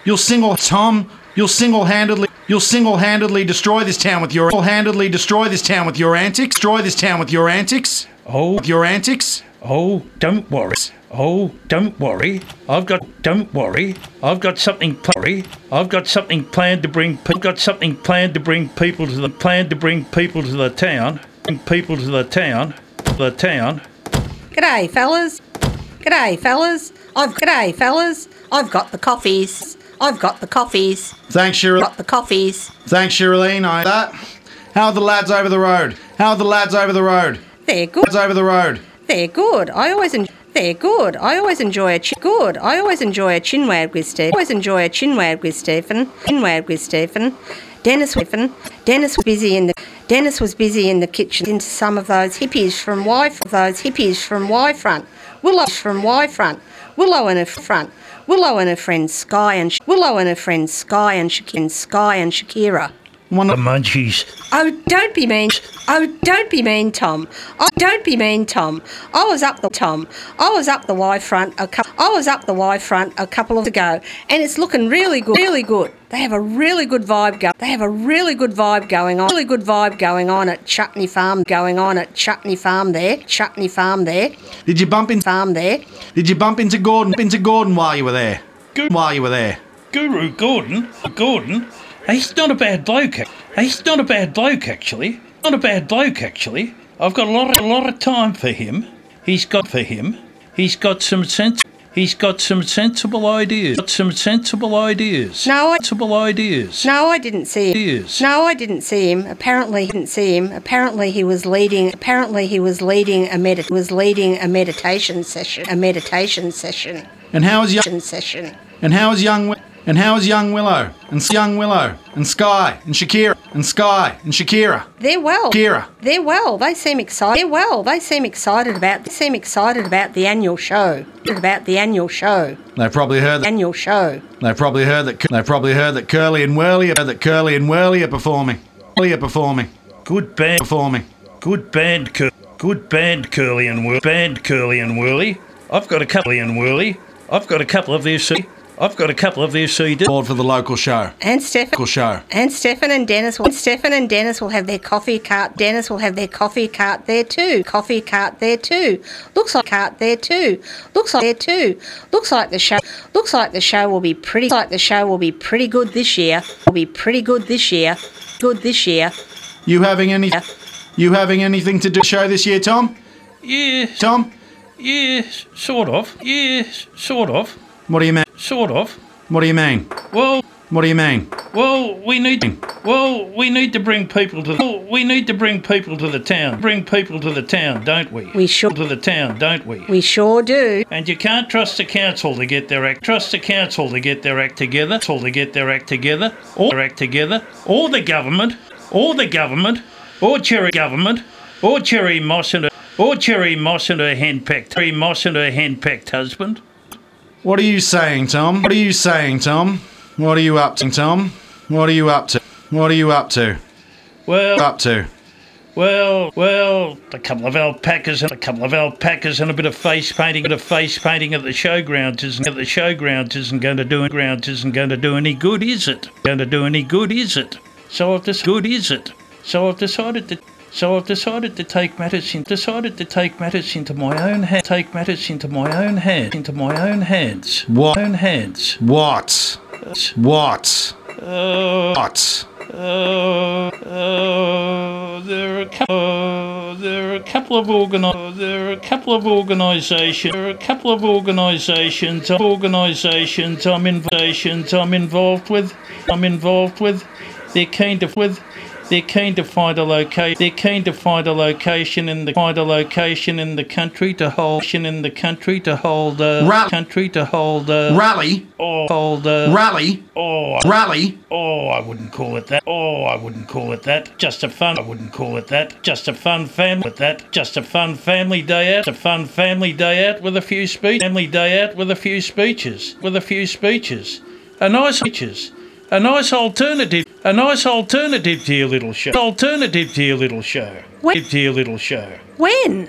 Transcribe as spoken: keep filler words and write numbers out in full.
You'll single Tom. You'll single-handedly. You'll single-handedly destroy this town with your. Single-handedly destroy this town with your antics. Destroy this town with your antics. Oh, With your antics. oh, don't worry. Oh, don't worry. I've got. Don't worry. I've got something. Worry. I've got something planned to bring. I've got something planned to bring people to the. Planned to bring people to the town. Bring people to the town. The town. G'day, fellas. G'day, fellas. I've g'day, fellas. I've got the coffees. I've got the coffees. Thanks, Shirley. Got the coffees. Thanks, Shirlene. I that. How are the lads over the road? How are the lads over the road? They're good. Lads over the road. They're good. I always enjoy. They're good. I always enjoy a chin. Good. I always enjoy a chinwag with Stephen. Always enjoy a chinwag with Stephen. Chinwag with Stephen. Dennis Stephen. Dennis was busy in the. Dennis was busy in the kitchen into some of those hippies from Y. Those hippies from Y Front. Willow from Y Front. Willow and her front. Willow and her friends Sky and Sh- Willow and her friends Sky and Shakira. Sky and Shakira. One The of munchies. Oh, don't be mean. Oh, don't be mean, Tom. Oh, don't be mean, Tom. I was up the Tom. I was up the Y front a couple. I was up the Y front a couple of ago, and it's looking really good. Really good. They have a really good vibe go. They have a really good vibe going on. Really good vibe going on at Chutney Farm. Going on at Chutney Farm there. Chutney Farm there. Did you bump into Farm there. Did you bump into Gordon? Into Gordon while you were there. Good. While you were there. Guru Gordon. Gordon. He's not a bad bloke. ac- He's not a bad bloke, actually. Not a bad bloke, actually. I've got a lot, a lot of time for him. He's got for him. He's got some sense. He's got some sensible ideas. Got some sensible ideas. No, I- sensible ideas. No, I didn't see him. Ideas. No, I didn't see him. Apparently, didn't see him. Apparently, he was leading. Apparently, he was leading a medit. Was leading a meditation session. A meditation session. And how is young? Session. Session. And how is young? Wi- And how is young Willow? And s- young Willow. And Sky. And Shakira. And Sky. And Shakira. They're well. Shakira. They're well. They seem excited. They're well. They seem excited about. They seem excited about the annual show. About the annual show. They've probably heard that. Annual show. They've probably heard that. They've probably heard that Curly and Whirly are that Curly and Whirly are performing. Whirly are performing. Good band. Performing. Good band. Cur- Good band. Curly and Whirly. Band. Curly and Whirly. I've got a couple and Whirly. I've got a couple of their C. I've got a couple of their C Ds. Board for the local show. And Stefan. Local show. And Stefan and Dennis will Stefan and Dennis will have their coffee cart. Dennis will have their coffee cart there too. Coffee cart there too. Looks like cart there too. Looks like there too. Looks like the show. Looks like the show will be pretty. Like the show will be pretty good this year. Will be pretty good this year. Good this year. You having any? You having anything to do show this year, Tom? Yeah. Tom? Yeah. Sort of. Yeah. Sort of. What do you mean? Sort of. What do you mean? Well. What do you mean? Well, we need. Well, we need to bring people to. The, we need to bring people to the town. Bring people to the town, don't we? We sure To the town, don't we? we sure do. And you can't trust the council to get their act. Trust the council to get their act together. All to get their act together. Or their act together. Or the government. Or the government. Or Cherry government. Or Cherry Moss and her. Or Cherry Moss and her henpecked. Cherry Moss and her henpecked husband. What are you saying, Tom? What are you saying, Tom? What are you up to, Tom? What are you up to? What are you up to? Well. Up to? Well, well, a couple of alpacas and a couple of alpacas and a bit of face painting, a bit of face painting at the showgrounds isn't at the showgrounds isn't going to do it. Grounds isn't going to do any good, is it? Going to do any good, is it? So I've decided, good, is it? So I've decided to. So I've decided to take matters in, decided to take matters into my own hand, take matters into my own hand, into my own hands, What? own hands. What? What? Uh, What? Uh, uh, there are a couple. Uh, there are a couple of organi- There are a couple of organisations. There are a couple of organisations. Organisations. I'm invasions. I'm involved with. I'm involved with. They're keen to with. They're keen to find a location. They're keen to find a location in the find a location in the country to hold in the country to hold a Rally. country to hold a Rally? or hold a Rally? or Rally? Oh, I wouldn't call it that. Oh, I wouldn't call it that. Just a fun. I wouldn't call it that. Just a fun family with that. Just a fun family day out. A fun family day out with a few speech. Family day out with a few speeches. With a few speeches. A nice speeches. A nice alternative. A nice alternative to your little show. Alternative to your little show. When? To your little show. When?